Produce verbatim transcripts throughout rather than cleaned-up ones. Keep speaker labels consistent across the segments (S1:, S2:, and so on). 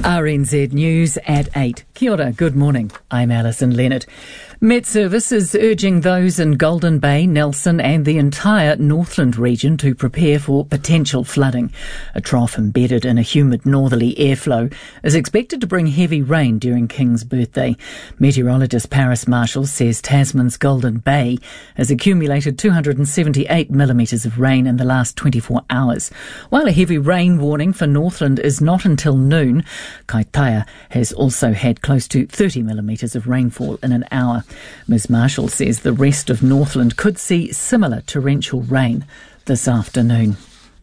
S1: R N Z News at eight. Kia ora, good morning. I'm Alison Leonard. Met Service is urging those in Golden Bay, Nelson and the entire Northland region to prepare for potential flooding. A trough embedded in a humid northerly airflow is expected to bring heavy rain during King's birthday. Meteorologist Paris Marshall says Tasman's Golden Bay has accumulated two hundred seventy-eight millimetres of rain in the last twenty-four hours. While a heavy rain warning for Northland is not until noon, Kaitaia has also had close to thirty millimetres of rainfall in an hour. Miz Marshall says the rest of Northland could see similar torrential rain this afternoon.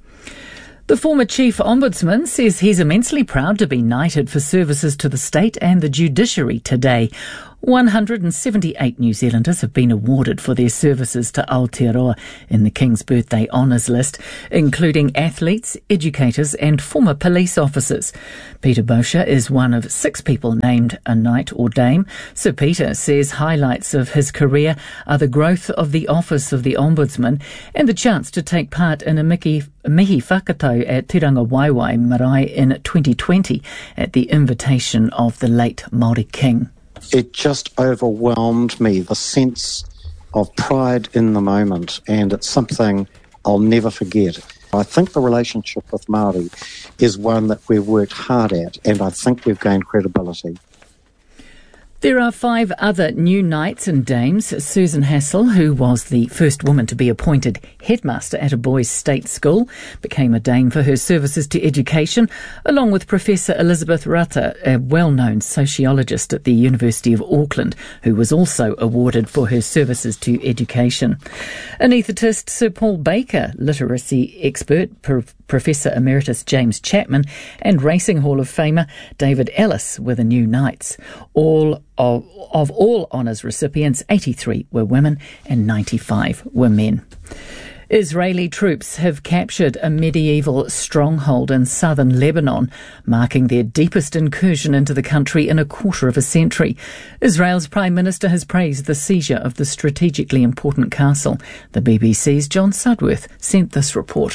S1: The former Chief Ombudsman says he's immensely proud to be knighted for services to the state and the judiciary today. one hundred seventy-eight New Zealanders have been awarded for their services to Aotearoa in the King's Birthday Honours list, including athletes, educators and former police officers. Peter Boscher is one of six people named a knight or dame. Sir Peter says highlights of his career are the growth of the Office of the Ombudsman and the chance to take part in a mihi, mihi whakatau at Te Ranga Waiwai Marae in twenty twenty at the invitation of the late Māori King.
S2: It just overwhelmed me, the sense of pride in the moment, and it's something I'll never forget. I think the relationship with Māori is one that we've worked hard at, and I think we've gained credibility.
S1: There are five other new knights and dames. Susan Hassel, who was the first woman to be appointed headmaster at a boys' state school, became a dame for her services to education, along with Professor Elizabeth Rata, a well-known sociologist at the University of Auckland, who was also awarded for her services to education. Anaesthetist Sir Paul Baker, literacy expert Pro- Professor Emeritus James Chapman, and Racing Hall of Famer David Ellis were the new knights. All Of, of all honours recipients, eighty-three were women and ninety-five were men. Israeli troops have captured a medieval stronghold in southern Lebanon, marking their deepest incursion into the country in a quarter of a century. Israel's Prime Minister has praised the seizure of the strategically important castle. The B B C's John Sudworth sent this report.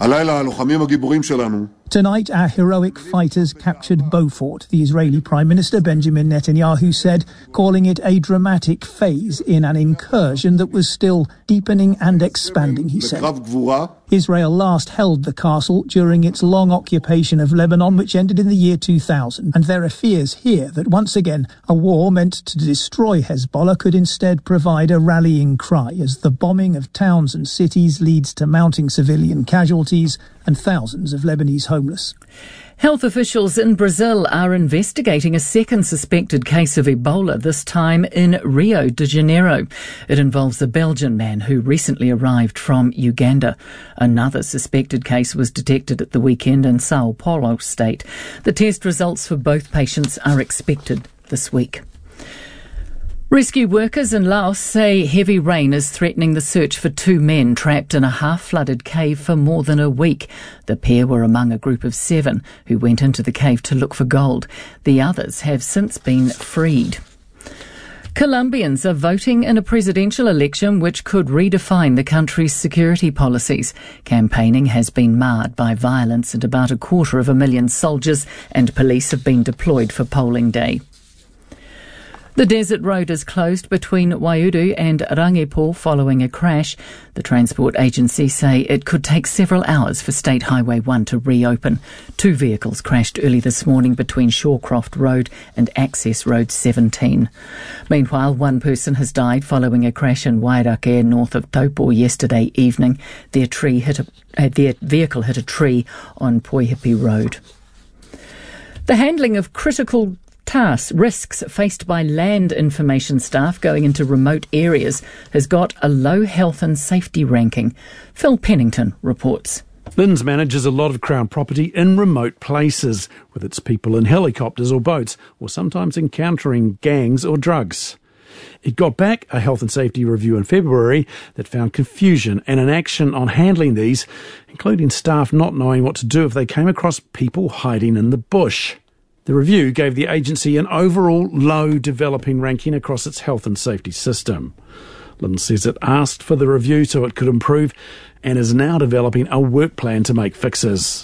S3: Tonight, our heroic fighters captured Beaufort, the Israeli Prime Minister Benjamin Netanyahu said, calling it a dramatic phase in an incursion that was still deepening and expanding, he said. Israel last held the castle during its long occupation of Lebanon, which ended in the year two thousand, and there are fears here that once again a war meant to destroy Hezbollah could instead provide a rallying cry as the bombing of towns and cities leads to mounting civilian casualties and thousands of Lebanese homeless.
S1: Health officials in Brazil are investigating a second suspected case of Ebola, this time in Rio de Janeiro. It involves a Belgian man who recently arrived from Uganda. Another suspected case was detected at the weekend in Sao Paulo state. The test results for both patients are expected this week. Rescue workers in Laos say heavy rain is threatening the search for two men trapped in a half-flooded cave for more than a week. The pair were among a group of seven who went into the cave to look for gold. The others have since been freed. Colombians are voting in a presidential election which could redefine the country's security policies. Campaigning has been marred by violence and about a quarter of a million soldiers and police have been deployed for polling day. The desert road is closed between Waiuru and Rangipo following a crash. The transport agency say it could take several hours for State Highway one to reopen. Two vehicles crashed early this morning between Shawcroft Road and Access Road seventeen. Meanwhile, one person has died following a crash in Wairakere north of Taupo yesterday evening. Their, tree hit a, uh, their vehicle hit a tree on Poihipi Road. The handling of critical tasks, risks faced by land information staff going into remote areas has got a low health and safety ranking. Phil Pennington reports.
S4: L I N S manages a lot of Crown property in remote places, with its people in helicopters or boats, or sometimes encountering gangs or drugs. It got back a health and safety review in February that found confusion and inaction on handling these, including staff not knowing what to do if they came across people hiding in the bush. The review gave the agency an overall low developing ranking across its health and safety system. L I N S says it asked for the review so it could improve and is now developing a work plan to make fixes.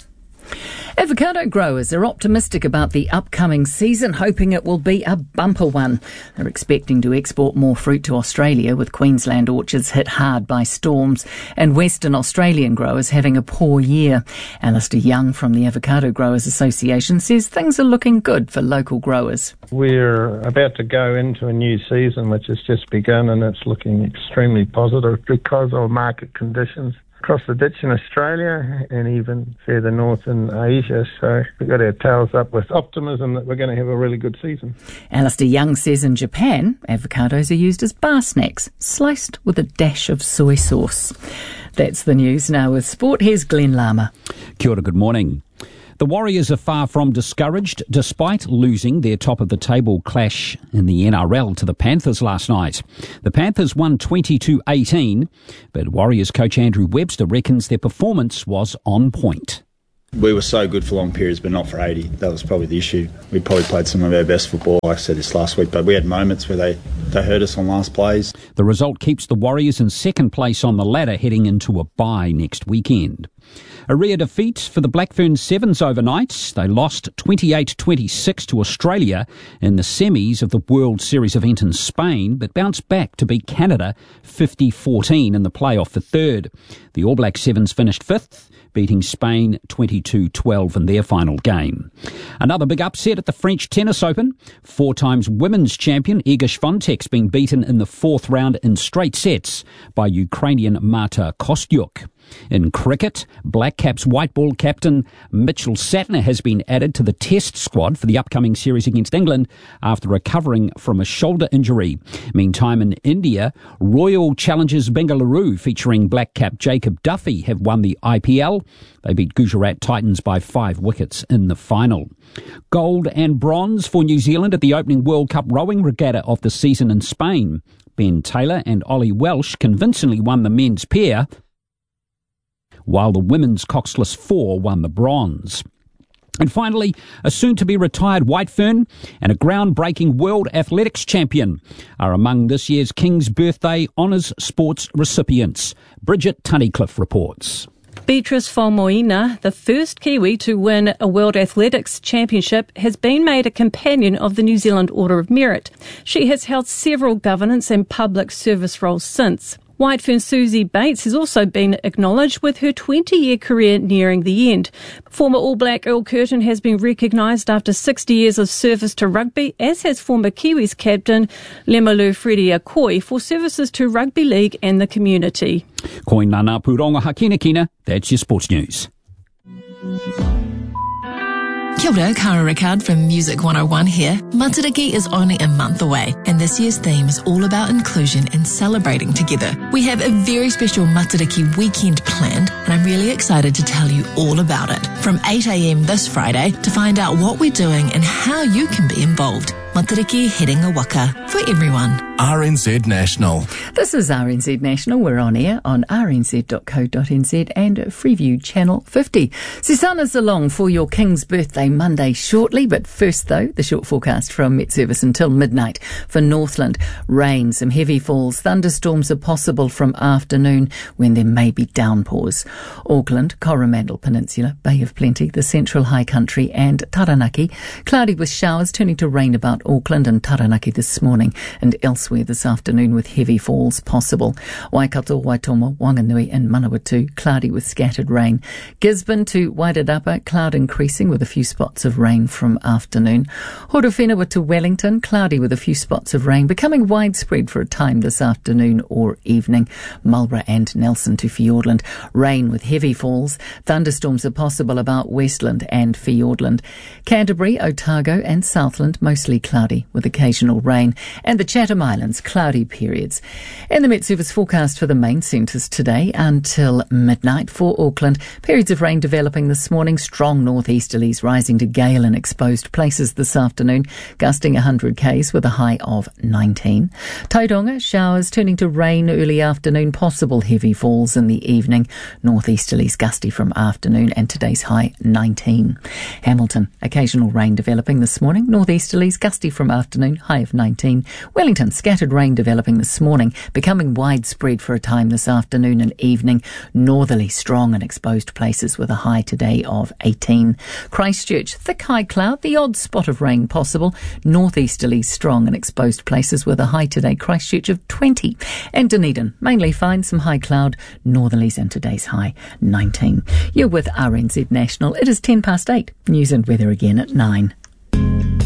S1: Avocado growers are optimistic about the upcoming season, hoping it will be a bumper one. They're expecting to export more fruit to Australia, with Queensland orchards hit hard by storms and Western Australian growers having a poor year. Alistair Young from the Avocado Growers Association says things are looking good for local growers.
S5: We're about to go into a new season which has just begun, and it's looking extremely positive because of market conditions across the ditch in Australia and even further north in Asia. So we've got our tails up with optimism that we're going to have a really good season.
S1: Alistair Young says in Japan, avocados are used as bar snacks, sliced with a dash of soy sauce. That's the news. Now with sport, here's Glenn Lama.
S6: Kia ora, good morning. The Warriors are far from discouraged, despite losing their top-of-the-table clash in the N R L to the Panthers last night. The Panthers won twenty-two eighteen, but Warriors coach Andrew Webster reckons their performance was on point.
S7: We were so good for long periods, but not for eighty. That was probably the issue. We probably played some of our best football, like I said this last week, but we had moments where they, they hurt us on last plays.
S6: The result keeps the Warriors in second place on the ladder, heading into a bye next weekend. A rare defeat for the Blackfern Sevens overnight. They lost twenty-eight twenty-six to Australia in the semis of the World Series event in Spain, but bounced back to beat Canada fifty fourteen in the playoff for third. The All Black Sevens finished fifth, beating Spain twenty-two twelve in their final game. Another big upset at the French Tennis Open. Four times women's champion Iga Swiatek's been beaten in the fourth round in straight sets by Ukrainian Marta Kostyuk. In cricket, Black Caps white ball captain Mitchell Satner has been added to the test squad for the upcoming series against England after recovering from a shoulder injury. Meantime, in India, Royal Challengers Bengaluru featuring Black Cap Jacob Duffy have won the I P L. They beat Gujarat Titans by five wickets in the final. Gold and bronze for New Zealand at the opening World Cup rowing regatta of the season in Spain. Ben Taylor and Ollie Welsh convincingly won the men's pair, while the women's Coxless Four won the bronze. And finally, a soon-to-be-retired Whitefern and a groundbreaking World Athletics champion are among this year's King's Birthday Honours Sports recipients. Bridget Tunnicliffe reports.
S8: Beatrice Faumuina, the first Kiwi to win a World Athletics Championship, has been made a companion of the New Zealand Order of Merit. She has held several governance and public service roles since. Whitefern Susie Bates has also been acknowledged, with her twenty-year career nearing the end. Former All Black Earl Curtin has been recognised after sixty years of service to rugby, as has former Kiwis captain Lemalu Freddie Akoi for services to rugby league and the community.
S6: Koe nana puronga hakina kina, that's your sports news.
S9: Kia ora, Cara Rickard from Music one oh one here. Matariki is only a month away, and this year's theme is all about inclusion and celebrating together. We have a very special Matariki weekend planned, and I'm really excited to tell you all about it. From eight a.m. this Friday to find out what we're doing and how you can be involved. Matariki heading a waka for everyone.
S10: R N Z National.
S1: This is R N Z National. We're on air on r n z dot co dot n z and Freeview Channel fifty. Susana's along for your King's Birthday Monday shortly, but first though, the short forecast from Met Service until midnight for Northland. Rain, some heavy falls, thunderstorms are possible from afternoon when there may be downpours. Auckland, Coromandel Peninsula, Bay of Plenty, the Central High Country and Taranaki. Cloudy with showers turning to rain about Auckland and Taranaki this morning, and elsewhere this afternoon with heavy falls possible. Waikato, Waitomo, Wanganui and Manawatu, cloudy with scattered rain. Gisborne to Wairarapa, cloud increasing with a few spots of rain from afternoon. Horowhenua to Wellington, cloudy with a few spots of rain, becoming widespread for a time this afternoon or evening. Marlborough and Nelson to Fiordland, rain with heavy falls. Thunderstorms are possible about Westland and Fiordland. Canterbury, Otago and Southland, mostly cloudy with occasional rain, and the Chatham Islands, cloudy periods. And the Met Service forecast for the main centres today until midnight for Auckland. Periods of rain developing this morning, strong northeasterlies rising to gale in exposed places this afternoon, gusting one hundred k's with a high of nineteen. Tauranga, showers turning to rain early afternoon, possible heavy falls in the evening. Northeasterlies gusty from afternoon and today's high nineteen. Hamilton, occasional rain developing this morning, northeasterlies gusty gusty from afternoon, high of nineteen. Wellington, scattered rain developing this morning, becoming widespread for a time this afternoon and evening. Northerly strong in exposed places with a high today of eighteen. Christchurch, thick high cloud, the odd spot of rain possible. Northeasterly strong in exposed places with a high today, Christchurch of twenty. And Dunedin, mainly fine, some high cloud, northerlies and today's high nineteen. You're with R N Z National. It is ten past eight. News and weather again at nine.